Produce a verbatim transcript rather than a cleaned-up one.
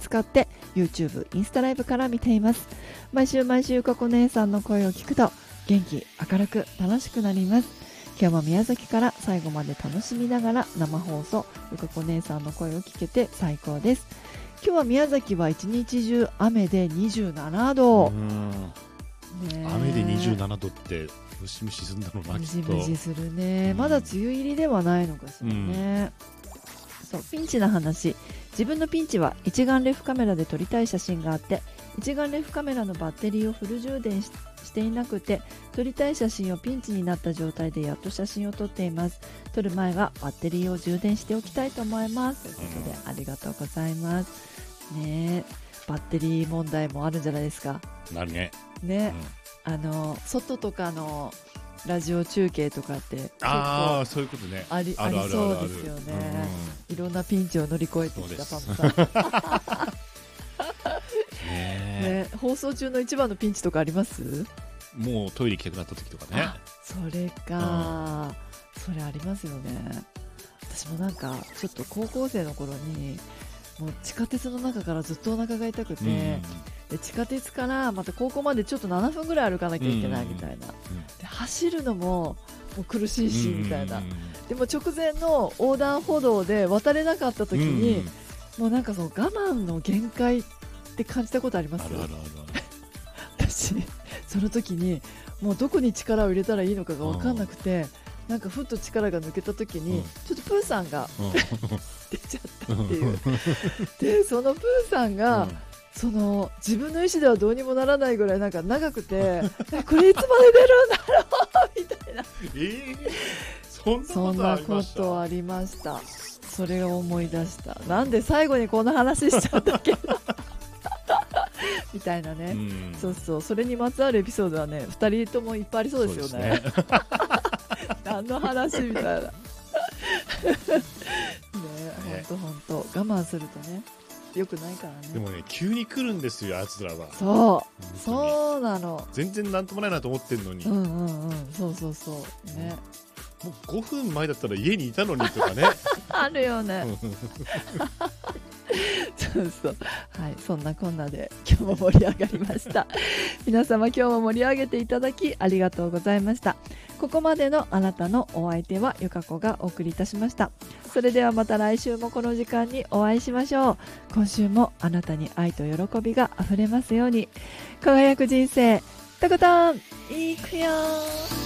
使って YouTube、インスタライブから見ています。毎週毎週ゆかこ姉さんの声を聞くと元気、明るく、楽しくなります。今日も宮崎から最後まで楽しみながら生放送、ゆかこ姉さんの声を聞けて最高です。今日は宮崎は一日中雨でにじゅうななど。 うんね、雨でにじゅうななどってムシムシするんだろうな。 ムシムシするね、うん、まだ梅雨入りではないのかしらね、うん、そうピンチな話。自分のピンチは一眼レフカメラで撮りたい写真があって、一眼レフカメラのバッテリーをフル充電 し, していなくて撮りたい写真をピンチになった状態でやっと写真を撮っています。撮る前はバッテリーを充電しておきたいと思いますということで、ありがとうございますね。バッテリー問題もあるんじゃないですか。 なるね。 ね、うん、あの外とかのラジオ中継とかってああそういうことね、 ありありそうですよね、うん、いろんなピンチを乗り越えてきたパムさんね、放送中の一番のピンチとかあります？ もうトイレ行きたくなった時とかね。 それか、うん、それありますよね。私もなんかちょっと高校生の頃にもう地下鉄の中からずっとお腹が痛くて、うん、で地下鉄からまた高校までちょっとななふんぐらい歩かなきゃいけないみたいな、うん、で走るのももう苦しいしみたいな、でも直前の横断歩道で渡れなかった時に、もうなんかその我慢の限界って感じたことあります？ あるあるある私その時にもうどこに力を入れたらいいのかが分かんなくて、なんかふっと力が抜けた時に、うん、ちょっとプーさんが、うん、出ちゃったっていうでそのプーさんが、うん、その自分の意思ではどうにもならないぐらいなんか長くてこれいつまで出るんだろうみたいな、 えー、そんなことありました？ そんなことありました。それを思い出した。なんで最後にこんな話しちゃったけどみたいなね、うん、そうそう、それにまつわるエピソードはねふたりともいっぱいありそうですよね。何の話みたいなね、ほんとほんと我慢するとねよくないからね。 でもね急に来るんですよあいつらは。 そうそうなの。 全然なんともないなと思ってんのに、 うんうんうん、そうそうそうね、 もうごふんまえだったら家にいたのにとかねあるよねそうそう、はい、そんなこんなで今日も盛り上がりました皆様今日も盛り上げていただきありがとうございました。ここまでのあなたのお相手はゆかこがお送りいたしました。それではまた来週もこの時間にお会いしましょう。今週もあなたに愛と喜びがあふれますように。輝く人生とことんいくよ。